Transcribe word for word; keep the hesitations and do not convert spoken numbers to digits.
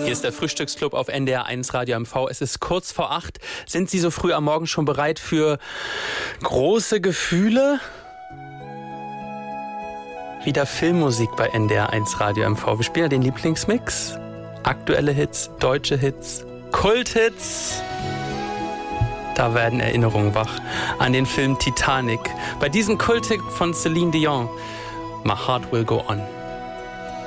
Hier ist der Frühstücksclub auf N D R eins Radio M V. Es ist kurz vor acht. Sind Sie so früh am Morgen schon bereit für große Gefühle? Wieder Filmmusik bei N D R eins Radio M V. Wir spielen ja den Lieblingsmix. Aktuelle Hits, deutsche Hits, Kulthits. Da werden Erinnerungen wach an den Film Titanic. Bei diesem Kulthit von Celine Dion, My Heart Will Go On.